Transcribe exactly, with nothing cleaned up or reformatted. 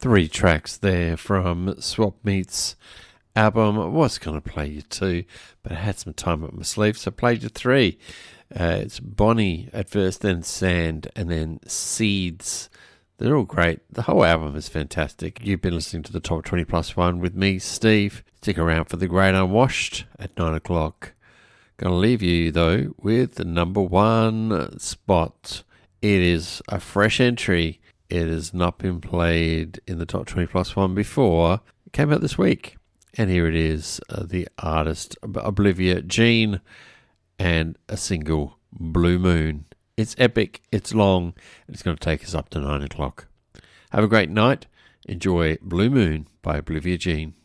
Three tracks there from Swap Meets album. I was going to play you two, but I had some time up my sleeve, so I played you three. Uh, it's Bonnie at first, then Sand, and then Seeds. They're all great. The whole album is fantastic. You've been listening to the Top twenty Plus One with me, Steve. Stick around for the Great Unwashed at nine o'clock. Going to leave you, though, with the number one spot. It is a fresh entry. It has not been played in the Top twenty Plus One before. It came out this week. And here it is, uh, the artist Oblivia Jean and a single, Blue Moon. It's epic, it's long, and it's going to take us up to nine o'clock. Have a great night. Enjoy Blue Moon by Oblivia Jean.